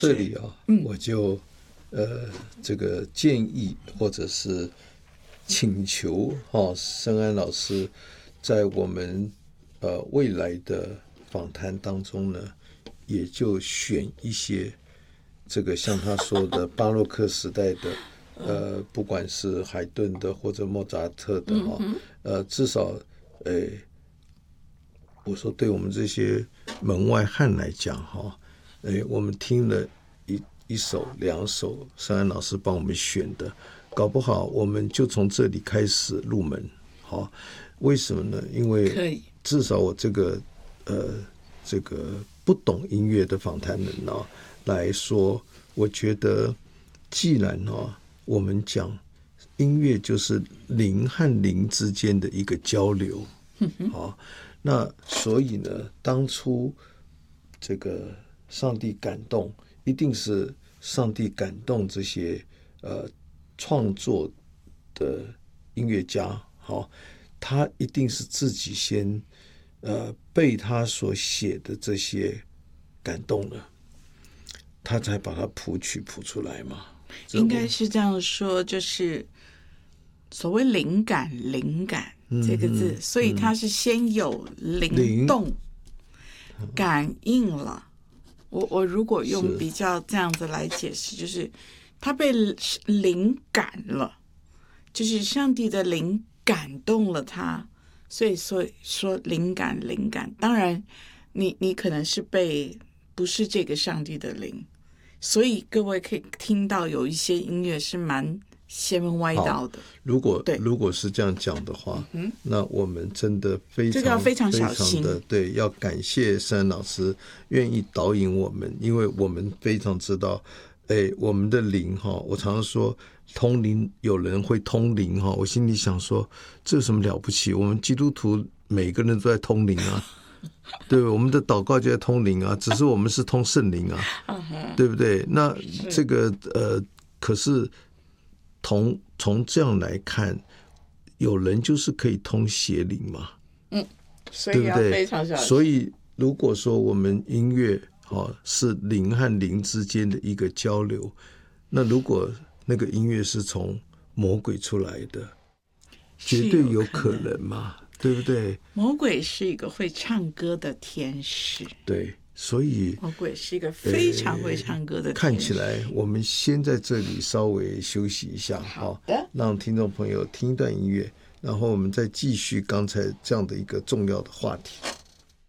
这里啊，我就这个建议或者是请求申安老师在我们未来的访谈当中呢，也就选一些这个像他说的巴洛克时代的不管是海顿的或者莫扎特的至少我说对我们这些门外汉来讲我们听了一首两首申安老师帮我们选的，搞不好我们就从这里开始入门。为什么呢？因为至少我这个不懂音乐的访谈人来说，我觉得既然我们讲音乐就是灵和灵之间的一个交流，那所以呢，当初这个上帝感动，一定是上帝感动这些创作的音乐家，他一定是自己先被他所写的这些感动了，他才把它谱出来嘛。 应该是这样说，就是所谓灵感这个字，所以它是先有灵动感应了。我如果用比较这样子来解释，就是他被灵感了，就是上帝的灵感动了他，所以说灵感。当然你可能是不是这个上帝的灵，所以各位可以听到有一些音乐是蛮邪门歪道的。 如果是这样讲的话，那我们真的这个要非常小心的对，要感谢申安老师愿意导引我们，因为我们非常知道我们的灵我常常说通灵，有人会通灵我心里想说这有什么了不起，我们基督徒每个人都在通灵啊对，我们的祷告就在通灵啊，只是我们是通圣灵啊对不对？那这个可是从这样来看，有人就是可以通邪灵嘛， 所以要非常小心。 所以如果说我们音乐是灵和灵之间的一个交流，那如果那个音乐是从魔鬼出来的，绝对有可能嘛，对不对？ 魔鬼是一个会唱歌的天使， 对，所以魔鬼是一个非常会唱歌的天使。 看起来我们先在这里稍微休息一下， 好的， 让听众朋友听一段音乐，然后我们再继续刚才这样的一个重要的话题。